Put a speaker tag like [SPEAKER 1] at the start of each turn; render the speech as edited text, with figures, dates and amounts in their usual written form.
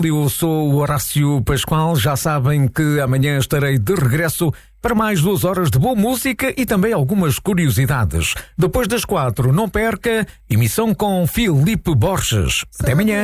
[SPEAKER 1] Eu sou o Horácio Pascoal. Já sabem que amanhã estarei de regresso para mais 2 horas de boa música e também algumas curiosidades. Depois das 4, não perca, emissão com Filipe Borges. Até amanhã.